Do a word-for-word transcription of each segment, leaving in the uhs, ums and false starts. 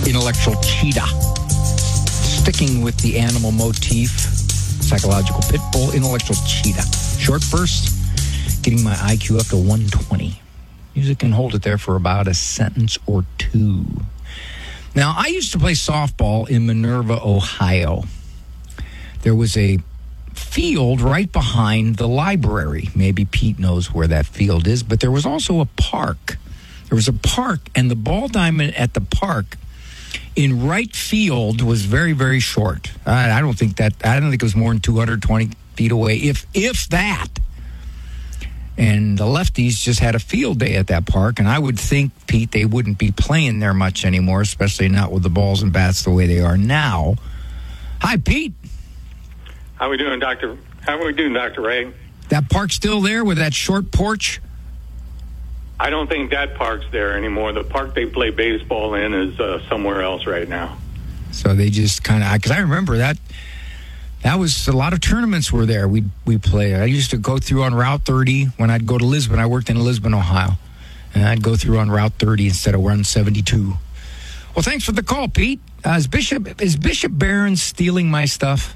Intellectual Cheetah. Sticking with the animal motif, Psychological Pitbull, Intellectual Cheetah. Short burst, getting my I Q up to one twenty. Music can hold it there for about a sentence or two. Now, I used to play softball in Minerva, Ohio. There was a field right behind the library. Maybe Pete knows where that field is, but there was also a park. There was a park, and the ball diamond at the park in right field was very, very short. I, I don't think that, I don't think it was more than two hundred twenty feet away, if if that. And the lefties just had a field day at that park, and I would think, Pete, they wouldn't be playing there much anymore, especially not with the balls and bats the way they are now. Hi, Pete. How we doing, Doctor? How are we doing, Doctor Ray? That park's still there with that short porch? I don't think that park's there anymore. The park they play baseball in is uh, somewhere else right now. So they just kind of, because I remember that, that was, a lot of tournaments were there. We we play. I used to go through on Route thirty when I'd go to Lisbon. I worked in Lisbon, Ohio. And I'd go through on Route thirty instead of Run seventy-two. Well, thanks for the call, Pete. Uh, is Bishop is Bishop Barron stealing my stuff?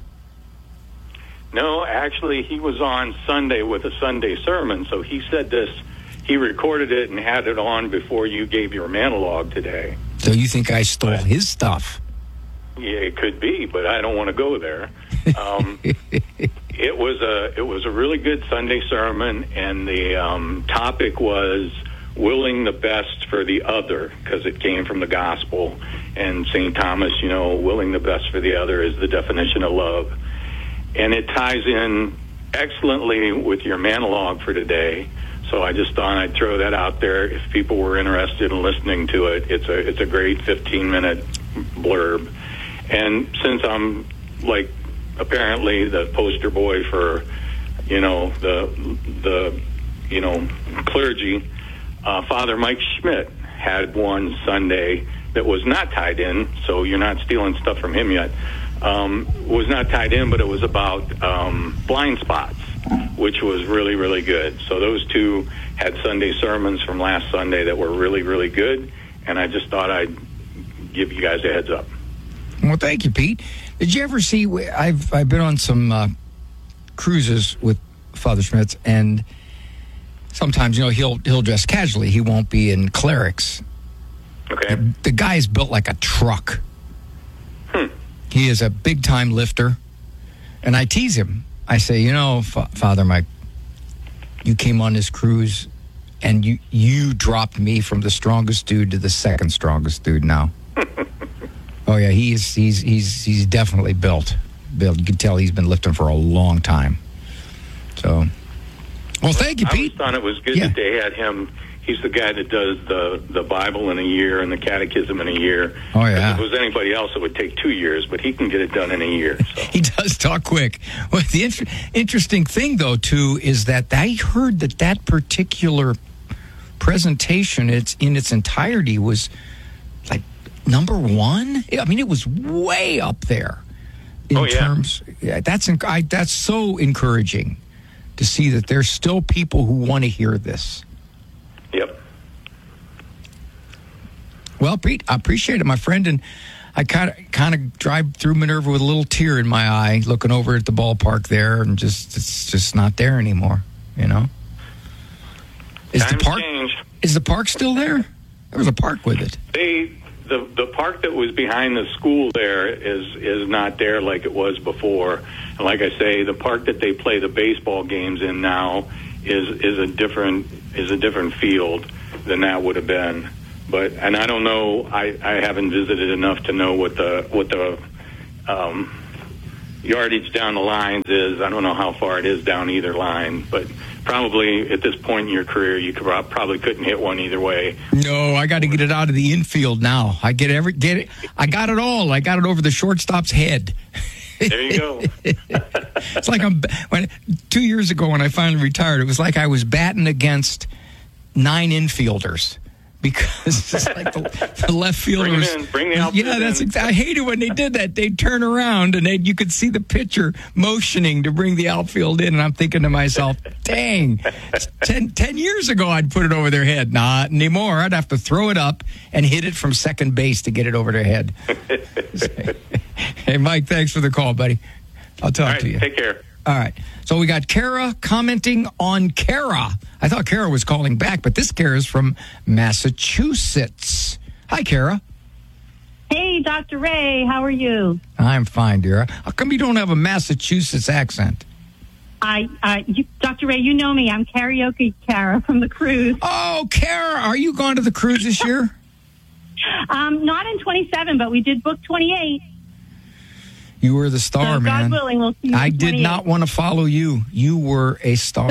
No, actually, he was on Sunday with a Sunday sermon, so he said this. He recorded it and had it on before you gave your monologue today. So you think I stole but, his stuff? Yeah, it could be, but I don't want to go there. Um, it was a it was a really good Sunday sermon, and the um, topic was willing the best for the other, because it came from the gospel. And Saint Thomas, you know, willing the best for the other is the definition of love. And it ties in excellently with your monologue for today. So I just thought I'd throw that out there. If people were interested in listening to it, it's a it's a great fifteen minute blurb. And since I'm like apparently the poster boy for, you know, the the you know clergy, uh, Father Mike Schmidt had one Sunday that was not tied in. So you're not stealing stuff from him yet. Um, was not tied in, but it was about um, blind spots, which was really, really good. So those two had Sunday sermons from last Sunday that were really, really good, and I just thought I'd give you guys a heads up. Well, thank you, Pete. Did you ever see, I've I've been on some uh, cruises with Father Schmitz, and sometimes, you know, he'll he'll dress casually. He won't be in clerics. Okay. The, the guy's built like a truck. Hmm. He is a big-time lifter, and I tease him. I say, you know, F- Father Mike, you came on this cruise, and you you dropped me from the strongest dude to the second strongest dude now. Oh yeah, he's he's he's he's definitely built. Built. You can tell he's been lifting for a long time. So, well, thank you, I Pete. I thought it was good yeah. that they had him. He's the guy that does the, the Bible in a year and the Catechism in a year. Oh, yeah. If it was anybody else, it would take two years, but he can get it done in a year. So. He does talk quick. Well, the inter- interesting thing, though, too, is that I heard that that particular presentation, it's in its entirety, was like number one. I mean, it was way up there in oh, yeah. terms. Yeah, that's I, that's so encouraging to see that there's still people who want to hear this. Yep. Well, Pete, I appreciate it, my friend, and I kind of kind of drive through Minerva with a little tear in my eye, looking over at the ballpark there, and just it's just not there anymore. You know, is Times the park changed. Is the park still there? There was a park with it. They the the park that was behind the school there is is not there like it was before. And like I say, the park that they play the baseball games in now is is a different is a different field than that would have been. But and I don't know. I, I haven't visited enough to know what the what the um, yardage down the lines is. I don't know how far it is down either line, but probably at this point in your career, you could, probably couldn't hit one either way. No, I got to get it out of the infield now. I get every get it. I got it all. I got it over the shortstop's head. There you go. It's like I'm when two years ago when I finally retired. It was like I was batting against nine infielders. because it's like the, the left fielder Bring was, it in. Bring the outfield yeah, that's in. exactly. I hated when they did that. They'd turn around and they you could see the pitcher motioning to bring the outfield in, and I'm thinking to myself, dang, ten, ten years ago I'd put it over their head. Not anymore. I'd have to throw it up and hit it from second base to get it over their head. Hey, Mike, thanks for the call, buddy. I'll talk All right, to you. take care. All right. So we got Kara commenting on Kara. I thought Kara was calling back, but this Kara is from Massachusetts. Hi, Kara. Hey, Doctor Ray, how are you? I'm fine, dear. How come you don't have a Massachusetts accent? I, uh, you, Doctor Ray, you know me. I'm Karaoke Kara from the cruise. Oh, Kara, are you going to the cruise this year? Um, not in twenty-seven, but we did book twenty-eight. You were the star, so man. God willing, we'll see you I in did twenty-eight. not want to follow you. You were a star.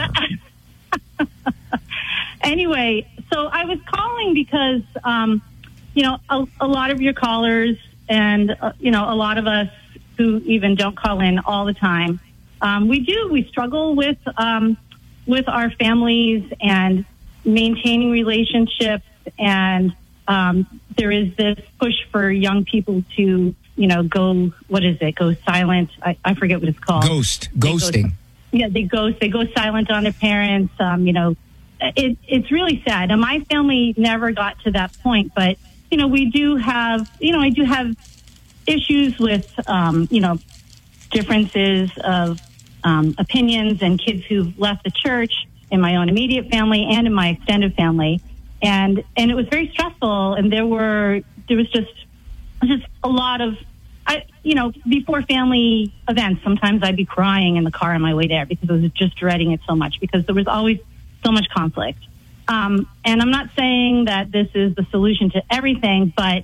Anyway, so I was calling because, um, you know, a, a lot of your callers and, uh, you know, a lot of us who even don't call in all the time, um, we do, we struggle with, um, with our families and maintaining relationships. And um, there is this push for young people to, you know, go, what is it? Go silent. I, I forget what it's called. Ghost. They Ghosting. Go, yeah, they ghost. They go silent on their parents. Um, you know, it, it's really sad. And my family never got to that point, but, you know, we do have, you know, I do have issues with, um, you know, differences of um, opinions and kids who've left the church in my own immediate family and in my extended family. And, and it was very stressful. And there were, there was just, just a lot of, I, you know, before family events, sometimes I'd be crying in the car on my way there because I was just dreading it so much because there was always so much conflict. Um, and I'm not saying that this is the solution to everything, but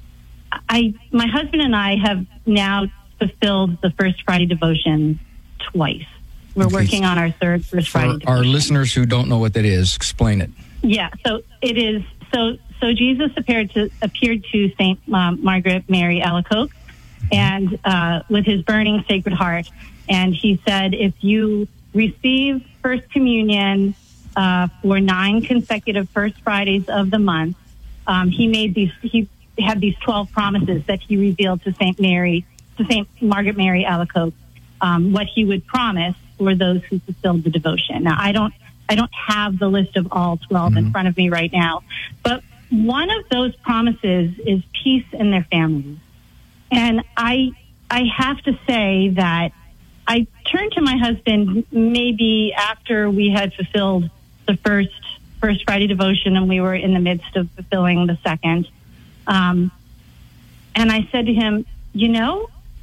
I, my husband and I have now fulfilled the First Friday devotion twice. We're Okay. working on our third First For Friday our devotion. listeners who don't know what that is, explain it. Yeah, so it is. So so Jesus appeared to appeared to Saint um, Margaret Mary Alacoque, and uh, with his burning sacred heart, and he said, if you receive First Communion uh, for nine consecutive First Fridays of the month, um, he made these. He had these twelve promises that he revealed to Saint Mary, to Saint Margaret Mary Alacoque, um, what he would promise for those who fulfilled the devotion. Now, I don't. I don't have the list of all twelve mm-hmm. in front of me right now. But one of those promises is peace in their families. And I I have to say that I turned to my husband maybe after we had fulfilled the first First Friday devotion and we were in the midst of fulfilling the second. Um, and I said to him, you know,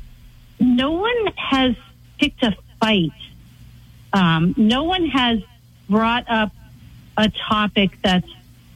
no one has picked a fight. Um, no one has brought up a topic that's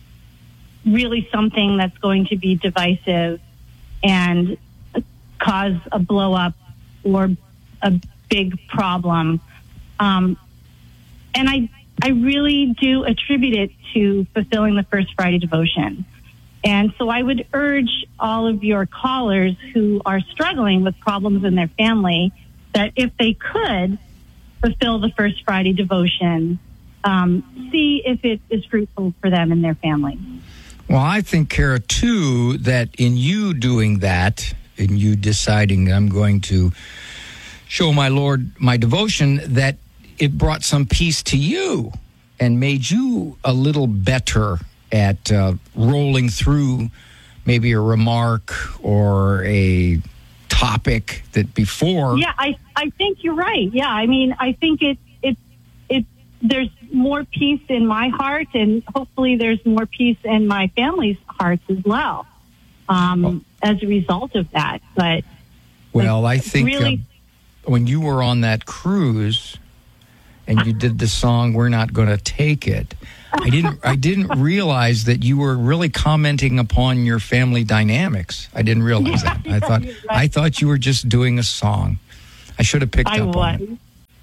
really something that's going to be divisive and cause a blow up or a big problem. Um, and I, I really do attribute it to fulfilling the First Friday devotion. And so I would urge all of your callers who are struggling with problems in their family that if they could fulfill the First Friday devotion, um, see if it is fruitful for them and their family. Well, I think, Kara, too, that in you doing that, in you deciding I'm going to show my Lord my devotion, that it brought some peace to you and made you a little better at uh, rolling through maybe a remark or a topic that before. Yeah, I, I think you're right. Yeah, I mean, I think it, it, it, there's more peace in my heart, and hopefully there's more peace in my family's hearts as well, um, oh. as a result of that. But well, I think really, uh, when you were on that cruise and you did the song "We're Not Gonna Take It," I didn't. I didn't realize that you were really commenting upon your family dynamics. I didn't realize yeah, that. I thought. Right. I thought you were just doing a song. I should have picked I up was. on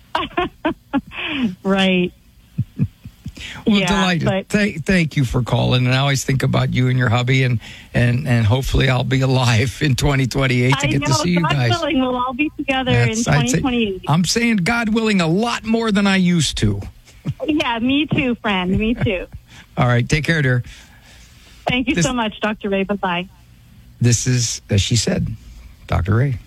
it. Right. Well, yeah, delighted. But, Th- thank you for calling. And I always think about you and your hubby, and and and hopefully I'll be alive in twenty twenty-eight to I get know, to see you God guys. God willing, we'll all be together That's, in twenty twenty-eight. Say, I'm saying God willing a lot more than I used to. Yeah, me too, friend. Me too. All right. Take care, dear. Thank you This- so much, Doctor Ray. Bye-bye. This is, as she said, Doctor Ray.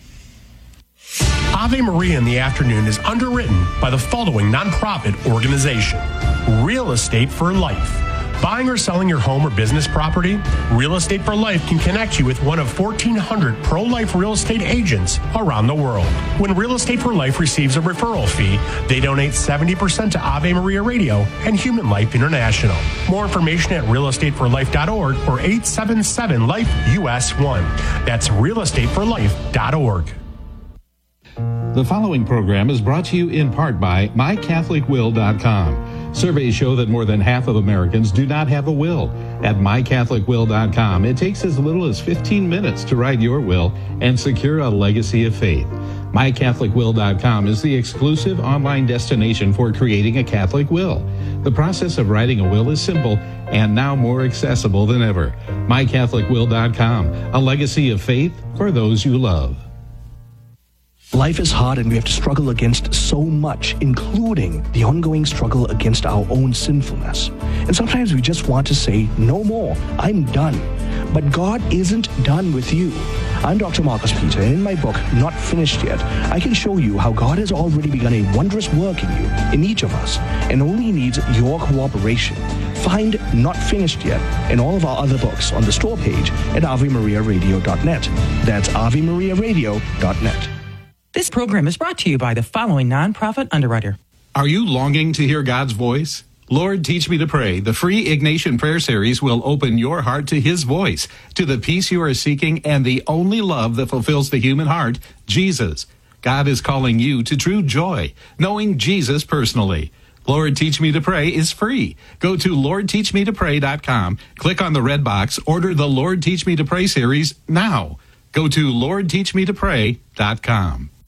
Ave Maria in the Afternoon is underwritten by the following nonprofit organization: Real Estate for Life. Buying or selling your home or business property? Real Estate for Life can connect you with one of fourteen hundred pro-life real estate agents around the world. When Real Estate for Life receives a referral fee, they donate seventy percent to Ave Maria Radio and Human Life International. More information at real estate for life dot org or eight seven seven life U S one. That's real estate for life dot org. The following program is brought to you in part by my catholic will dot com. Surveys show that more than half of Americans do not have a will. At my catholic will dot com, it takes as little as fifteen minutes to write your will and secure a legacy of faith. my catholic will dot com is the exclusive online destination for creating a Catholic will. The process of writing a will is simple and now more accessible than ever. my catholic will dot com, a legacy of faith for those you love. Life is hard and we have to struggle against so much, including the ongoing struggle against our own sinfulness. And sometimes we just want to say, no more, I'm done. But God isn't done with you. I'm Doctor Marcus Peter, and in my book, Not Finished Yet, I can show you how God has already begun a wondrous work in you, in each of us, and only needs your cooperation. Find Not Finished Yet and all of our other books on the store page at ave maria radio dot net. That's ave maria radio dot net. This program is brought to you by the following nonprofit underwriter. Are you longing to hear God's voice? Lord, Teach Me to Pray, the free Ignatian prayer series will open your heart to His voice, to the peace you are seeking, and the only love that fulfills the human heart, Jesus. God is calling you to true joy, knowing Jesus personally. Lord, Teach Me to Pray is free. Go to lord teach me to pray dot com, click on the red box, order the Lord Teach Me to Pray series now. Go to lord teach me to pray dot com.